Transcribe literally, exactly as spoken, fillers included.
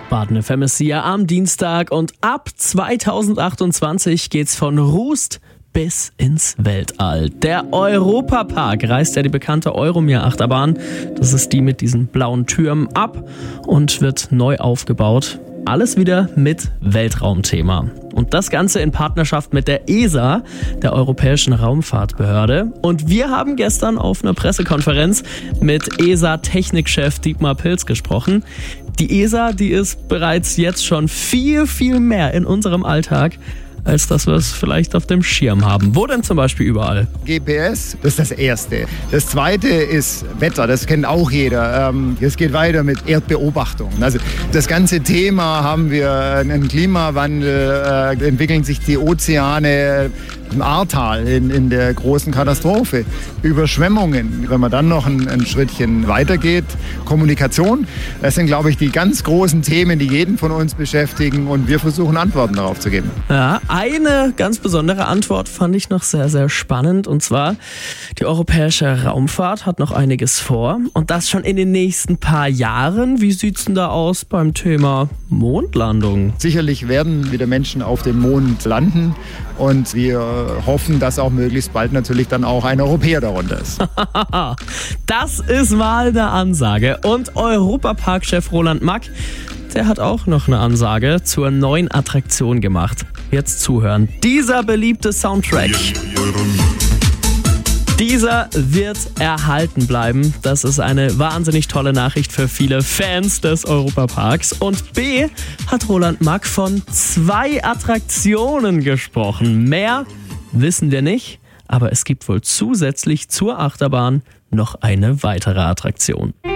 Baden F M ist hier am Dienstag und ab zweitausendachtundzwanzig geht's von Rust bis ins Weltall. Der Europapark reißt ja die bekannte Euromir-Achterbahn, das ist die mit diesen blauen Türmen, ab und wird neu aufgebaut. Alles wieder mit Weltraumthema. Und das Ganze in Partnerschaft mit der E S A, der Europäischen Raumfahrtbehörde. Und wir haben gestern auf einer Pressekonferenz mit E S A-Technikchef Dietmar Pilz gesprochen. Die E S A, die ist bereits jetzt schon viel, viel mehr in unserem Alltag, als dass wir es vielleicht auf dem Schirm haben. Wo denn zum Beispiel überall? G P S, das ist das Erste. Das Zweite ist Wetter, das kennt auch jeder. Es geht weiter mit Erdbeobachtung. Also das ganze Thema haben wir einen Klimawandel, äh, entwickeln sich die Ozeane, im Ahrtal in, in der großen Katastrophe, Überschwemmungen. Wenn man dann noch ein, ein Schrittchen weitergeht, Kommunikation, das sind, glaube ich, die ganz großen Themen, die jeden von uns beschäftigen und wir versuchen Antworten darauf zu geben. Ja, eine ganz besondere Antwort fand ich noch sehr, sehr spannend und zwar, die europäische Raumfahrt hat noch einiges vor und das schon in den nächsten paar Jahren. Wie sieht's denn da aus beim Thema Mondlandung? Sicherlich werden wieder Menschen auf dem Mond landen und wir hoffen, dass auch möglichst bald natürlich dann auch ein Europäer darunter ist. Das ist mal eine Ansage. Und Europapark-Chef Roland Mack, der hat auch noch eine Ansage zur neuen Attraktion gemacht. Jetzt zuhören. Dieser beliebte Soundtrack. Dieser wird erhalten bleiben. Das ist eine wahnsinnig tolle Nachricht für viele Fans des Europaparks. Und B hat Roland Mack von zwei Attraktionen gesprochen. Mehr wissen wir nicht, aber es gibt wohl zusätzlich zur Achterbahn noch eine weitere Attraktion.